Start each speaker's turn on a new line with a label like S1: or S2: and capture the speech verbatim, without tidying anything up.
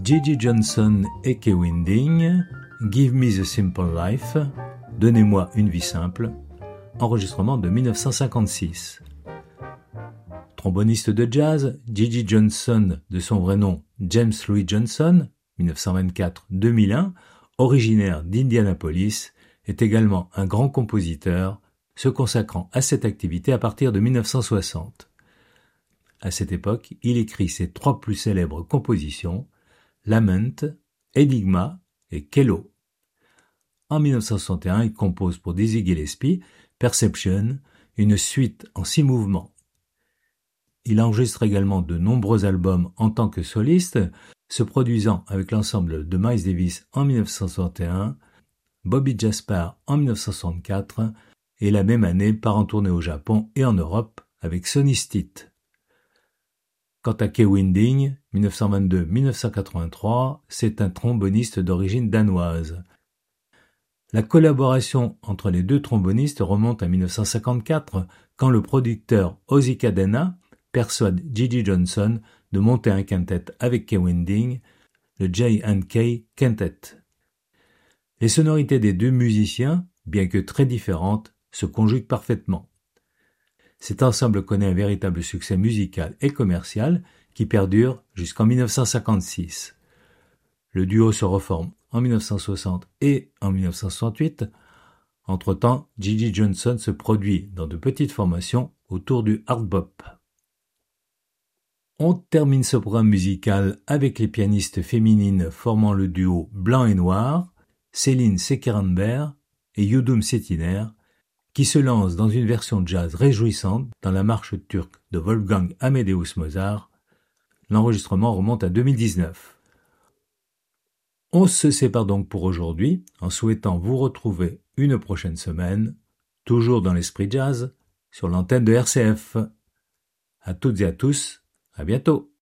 S1: Gigi Johnson et Kay Winding, Give Me the Simple Life, Donnez-moi une vie simple, enregistrement de mille neuf cent cinquante-six. Tromboniste de jazz, Gigi Johnson, de son vrai nom James Louis Johnson, mille neuf cent vingt-quatre à deux mille un, originaire d'Indianapolis, est également un grand compositeur, se consacrant à cette activité à partir de mille neuf cent soixante. À cette époque, il écrit ses trois plus célèbres compositions, Lament, Enigma et Kello. En mille neuf cent soixante et un, il compose pour Dizzy Gillespie Perception, une suite en six mouvements. Il enregistre également de nombreux albums en tant que soliste, se produisant avec l'ensemble de Miles Davis en mille neuf cent soixante et un, Bobby Jasper en mille neuf cent soixante-quatre et la même année part en tournée au Japon et en Europe avec Sonny Stitt. Quant à Kay Winding, mille neuf cent vingt-deux à mille neuf cent quatre-vingt-trois, c'est un tromboniste d'origine danoise. La collaboration entre les deux trombonistes remonte à mille neuf cent cinquante-quatre quand le producteur Ozzy Cadena persuade Gigi Johnson de monter un quintet avec Kay Winding, le J and K Quintet. Les sonorités des deux musiciens, bien que très différentes, se conjuguent parfaitement. Cet ensemble connaît un véritable succès musical et commercial qui perdure jusqu'en mille neuf cent cinquante-six. Le duo se reforme en mille neuf cent soixante et en mille neuf cent soixante-huit. Entre-temps, Gigi Johnson se produit dans de petites formations autour du hard bop. On termine ce programme musical avec les pianistes féminines formant le duo Blanc et Noir, Céline Sekerenber et Yudum Setiner, qui se lancent dans une version jazz réjouissante dans la marche turque de Wolfgang Amadeus Mozart. L'enregistrement remonte à deux mille dix-neuf. On se sépare donc pour aujourd'hui en souhaitant vous retrouver une prochaine semaine, toujours dans l'esprit jazz, sur l'antenne de R C F. À toutes et à tous, à bientôt.